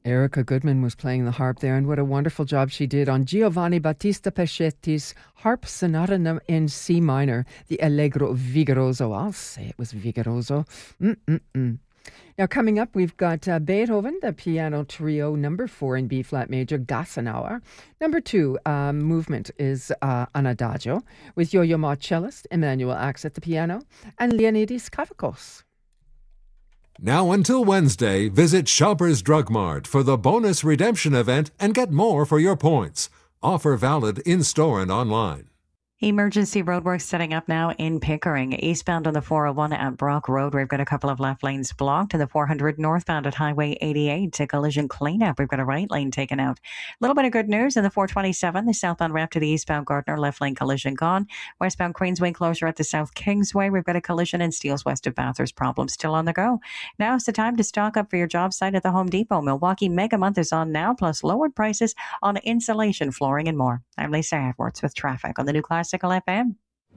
Erica Goodman was playing the harp there, and what a wonderful job she did on Giovanni Battista Pecchetti's Harp Sonata in C minor, the Allegro Vigoroso. I'll say it was Vigoroso. Now, coming up, we've got Beethoven, the Piano Trio, number 4 in B-flat major, Gassenauer. Number 2 movement is an Adagio, with Yo-Yo Ma cellist, Emmanuel Ax at the piano, and Leonidis Kavakos. Now until Wednesday, visit Shoppers Drug Mart for the bonus redemption event and get more for your points. Offer valid in-store and online. Emergency roadworks setting up now in Pickering. Eastbound on the 401 at Brock Road, we've got a couple of left lanes blocked. And the 400 northbound at Highway 88 to collision cleanup. We've got a right lane taken out. A little bit of good news in the 427, the southbound ramp to the eastbound Gardner, left lane collision gone. Westbound Queensway closure at the South Kingsway. We've got a collision in Steeles west of Bathurst. Problem still on the go. Now is the time to stock up for your job site at the Home Depot. Milwaukee Mega Month is on now, plus lowered prices on insulation, flooring, and more. I'm Lisa Edwards with traffic on the new Classical FM.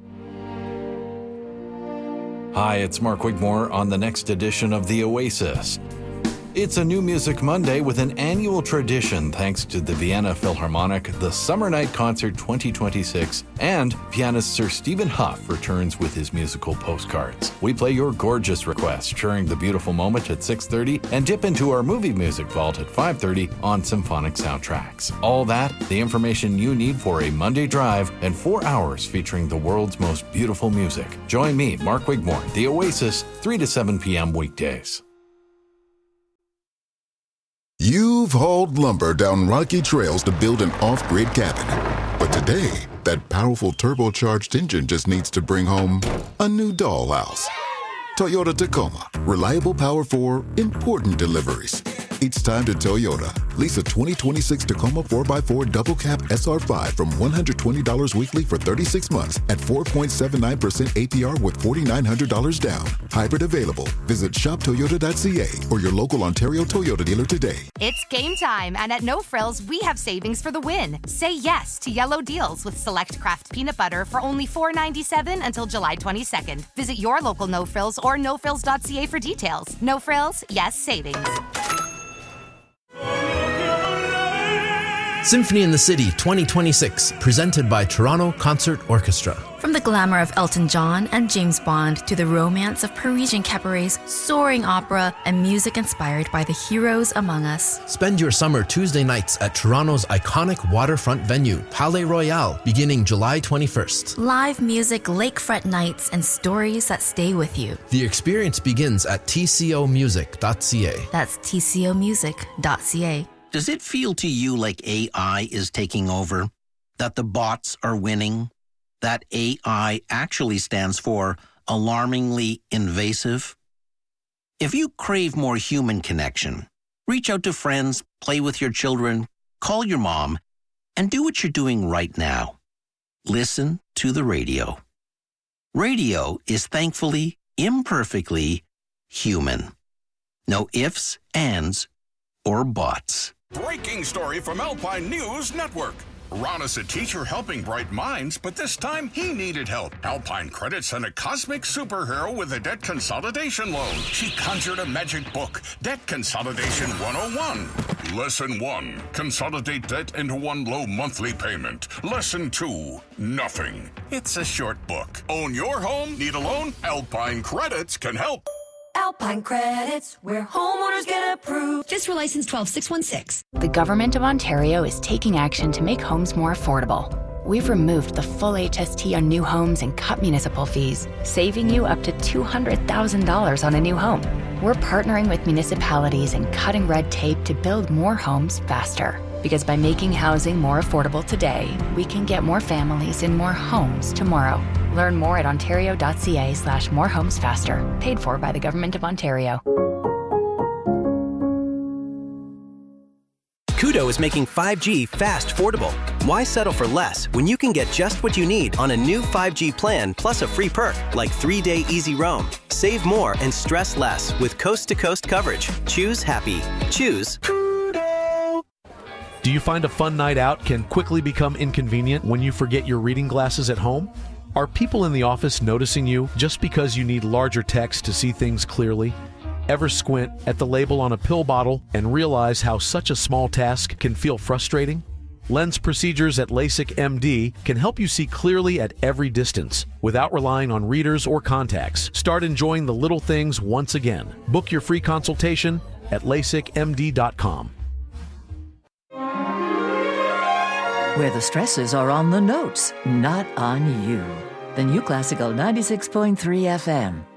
Hi, it's Mark Wigmore on the next edition of The Oasis. It's a new Music Monday with an annual tradition thanks to the Vienna Philharmonic, the Summer Night Concert 2026, and pianist Sir Stephen Huff returns with his musical postcards. We play your gorgeous requests during the beautiful moment at 6:30 and dip into our movie music vault at 5:30 on symphonic soundtracks. All that, the information you need for a Monday drive, and 4 hours featuring the world's most beautiful music. Join me, Mark Wigmore, The Oasis, 3 to 7 p.m. weekdays. You've hauled lumber down rocky trails to build an off-grid cabin. But today, that powerful turbocharged engine just needs to bring home a new dollhouse. Toyota Tacoma. Reliable power for important deliveries. It's time to Toyota. Lease a 2026 Tacoma 4x4 double cab SR5 from $120 weekly for 36 months at 4.79% APR with $4,900 down. Hybrid available. Visit shoptoyota.ca or your local Ontario Toyota dealer today. It's game time, and at No Frills, we have savings for the win. Say yes to yellow deals with select craft peanut butter for only $4.97 until July 22nd. Visit your local No Frills or nofrills.ca for details. No Frills, yes savings. Symphony in the City 2026, presented by Toronto Concert Orchestra. From the glamour of Elton John and James Bond to the romance of Parisian cabarets, soaring opera, and music inspired by the heroes among us. Spend your summer Tuesday nights at Toronto's iconic waterfront venue, Palais Royal, beginning July 21st. Live music, lakefront nights, and stories that stay with you. The experience begins at tcomusic.ca. That's tcomusic.ca. Does it feel to you like AI is taking over? That the bots are winning? That AI actually stands for alarmingly invasive? If you crave more human connection, reach out to friends, play with your children, call your mom, and do what you're doing right now. Listen to the radio. Radio is thankfully, imperfectly human. No ifs, ands, or buts. Breaking story from Alpine News Network. Ron is a teacher helping bright minds, but this time he needed help. Alpine Credit sent a cosmic superhero with a debt consolidation loan. She conjured a magic book, Debt Consolidation 101. Lesson 1, consolidate debt into one low monthly payment. Lesson 2, nothing. It's a short book. Own your home? Need a loan? Alpine Credits can help. Alpine Credits, where homeowners get approved. Fiscal license 12616. The Government of Ontario is taking action to make homes more affordable. We've removed the full HST on new homes and cut municipal fees, saving you up to $200,000 on a new home. We're partnering with municipalities and cutting red tape to build more homes faster. Because by making housing more affordable today, we can get more families in more homes tomorrow. Learn more at ontario.ca/morehomesfaster. Paid for by the Government of Ontario. Koodo is making 5G fast affordable. Why settle for less when you can get just what you need on a new 5G plan plus a free perk like 3-day easy roam? Save more and stress less with coast-to-coast coverage. Choose happy. Choose Koodo. Do you find a fun night out can quickly become inconvenient when you forget your reading glasses at home? Are people in the office noticing you just because you need larger text to see things clearly? Ever squint at the label on a pill bottle and realize how such a small task can feel frustrating? Lens procedures at LASIK MD can help you see clearly at every distance without relying on readers or contacts. Start enjoying the little things once again. Book your free consultation at LASIKMD.com. Where the stresses are on the notes, not on you. The new Classical 96.3 FM.